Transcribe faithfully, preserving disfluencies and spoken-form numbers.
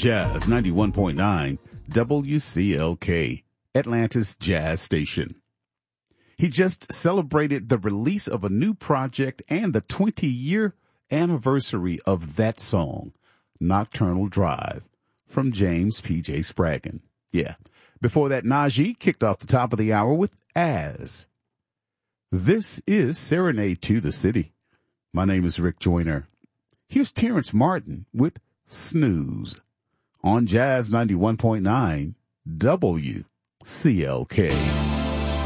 Jazz ninety-one point nine W C L K, Atlanta's jazz station. He just celebrated the release of a new project and the twenty-year anniversary of that song, Nocturnal Drive, from James P J Spraggan. Yeah. Before that, Najee kicked off the top of the hour with As. This is Serenade to the City. My name is Rick Joyner. Here's Terrence Martin with Snooze on Jazz ninety-one point nine W C L K.